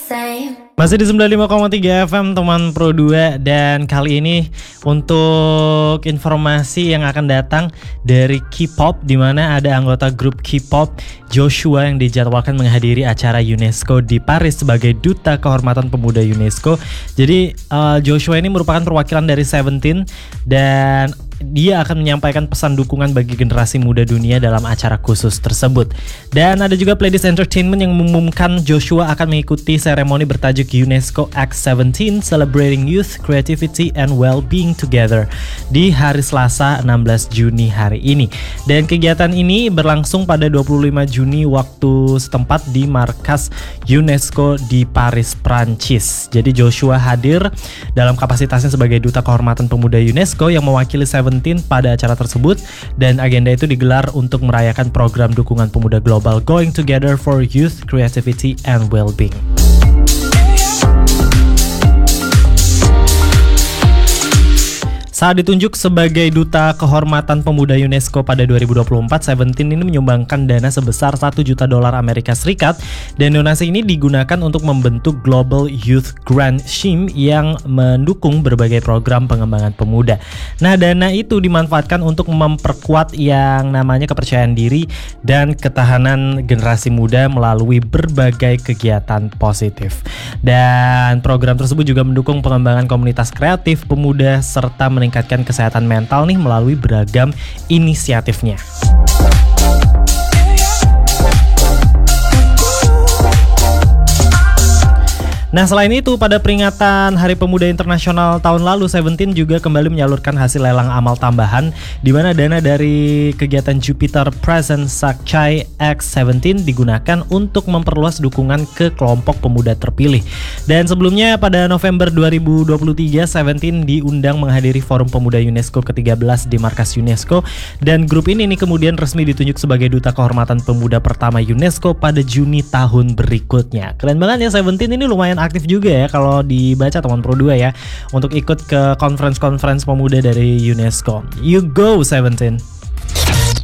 Masih di 95,3 FM teman Pro 2, dan kali ini untuk informasi yang akan datang dari K-pop, di mana ada anggota grup K-pop Joshua yang dijadwalkan menghadiri acara UNESCO di Paris sebagai duta kehormatan pemuda UNESCO. Jadi Joshua ini merupakan perwakilan dari Seventeen dan dia akan menyampaikan pesan dukungan bagi generasi muda dunia dalam acara khusus tersebut. Dan ada juga Pledis Entertainment yang mengumumkan Joshua akan mengikuti seremoni bertajuk UNESCO X17 Celebrating Youth, Creativity, and Well-being Together di hari Selasa 16 Juni hari ini. Dan kegiatan ini berlangsung pada 25 Juni waktu setempat di markas UNESCO di Paris, Prancis. Jadi Joshua hadir dalam kapasitasnya sebagai duta kehormatan pemuda UNESCO yang mewakili Seventeen pada acara tersebut, dan agenda itu digelar untuk merayakan program dukungan pemuda global Going Together for Youth, Creativity, and Well-being. Saat ditunjuk sebagai duta kehormatan pemuda UNESCO pada 2024, Seventeen ini menyumbangkan dana sebesar $1 juta Amerika Serikat, dan donasi ini digunakan untuk membentuk Global Youth Grant Scheme yang mendukung berbagai program pengembangan pemuda. Nah, dana itu dimanfaatkan untuk memperkuat yang namanya kepercayaan diri dan ketahanan generasi muda melalui berbagai kegiatan positif. Dan program tersebut juga mendukung pengembangan komunitas kreatif pemuda serta meningkatkan kesehatan mental nih melalui beragam inisiatifnya. Nah, selain itu, pada peringatan Hari Pemuda Internasional tahun lalu, Seventeen juga kembali menyalurkan hasil lelang amal tambahan, di mana dana dari kegiatan Jupiter Present Sakhai X17 digunakan untuk memperluas dukungan ke kelompok pemuda terpilih. Dan sebelumnya pada November 2023, Seventeen diundang menghadiri Forum Pemuda UNESCO ke-13 di markas UNESCO, dan grup ini kemudian resmi ditunjuk sebagai duta kehormatan pemuda pertama UNESCO pada Juni tahun berikutnya. Keren banget ya, Seventeen ini lumayan aktif juga ya kalau dibaca teman Pro 2 ya, untuk ikut ke conference pemuda dari UNESCO. You go Seventeen.